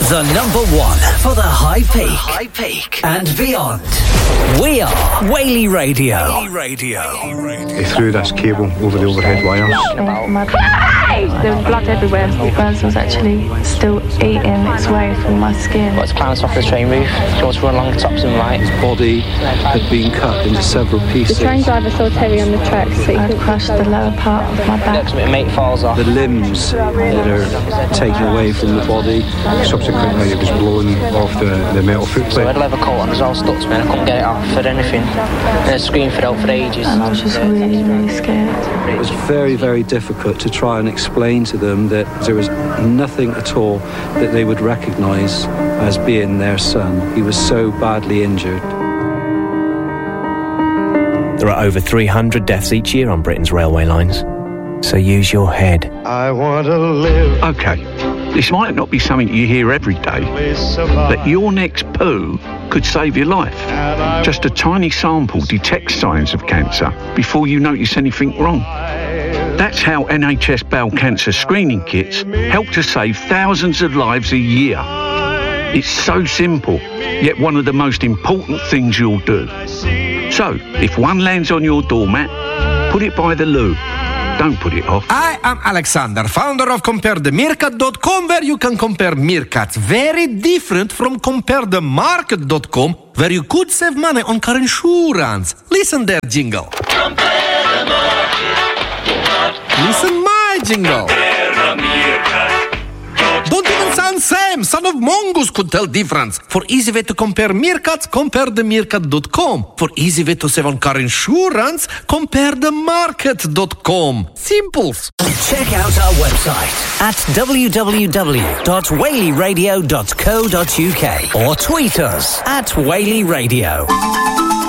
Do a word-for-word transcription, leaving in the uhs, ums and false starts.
The number one for the high peak, high peak and beyond. We are Whaley Radio. Whaley Radio. They threw this cable over the overhead wires. There was blood everywhere. The burns was actually still eating its way through my skin. Got to climb off the train roof. He wants to run along the tops and right. His body had been cut into several pieces. The train driver saw Terry on the tracks. So I crushed the lower part of my back. Next minute, mate falls off. The limbs that are taken away from the body. Subsequently, it was blown off the, the metal footplate. So I had a leather coat on as well, stuck to me, and I couldn't get it off for anything. And I screamed for help for ages. And I was just really, really scared. It was very, very difficult to try and explain to them that there was nothing at all that they would recognise as being their son. He was so badly injured. There are over three hundred deaths each year on Britain's railway lines. So use your head. I want to live. Okay, this might not be something you hear every day, but your next poo could save your life. Just a tiny sample detects signs of cancer before you notice anything wrong. That's how N H S bowel cancer screening kits help to save thousands of lives a year. It's so simple, yet one of the most important things you'll do. So, if one lands on your doormat, put it by the loo. Don't put it off. I am Alexander, founder of compare the meerkat dot com, where you can compare meerkats. Very different from compare the market dot com, where you could save money on car insurance. Listen there, jingle. Compare the market. Listen my jingle. Don't even sound same. Son of Mongoose could tell difference. For easy way to compare meerkats, compare the meerkat dot com. For easy way to save on car insurance, compare the market dot com. Simples. Check out our website at w w w dot whaley radio dot co dot u k or tweet us at Whaley Radio.